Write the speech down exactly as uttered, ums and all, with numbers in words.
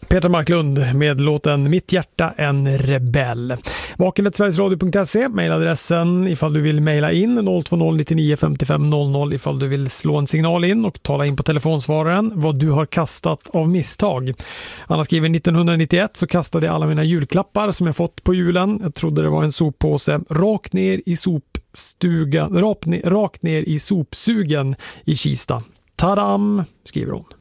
Peter Marklund med låten Mitt hjärta en rebell. Vaken sverigesradio punkt se, mejladressen ifall du vill mejla in noll två noll nittionio femtiofem noll noll ifall du vill slå en signal in och tala in på telefonsvararen vad du har kastat av misstag. Anna skriver nittonhundranittioett så kastade jag alla mina julklappar som jag fått på julen. Jag trodde det var en soppåse. Rakt ner i sopstugan, rakt ner, rakt ner i sopsugen i Kista. Tadam, skriver hon.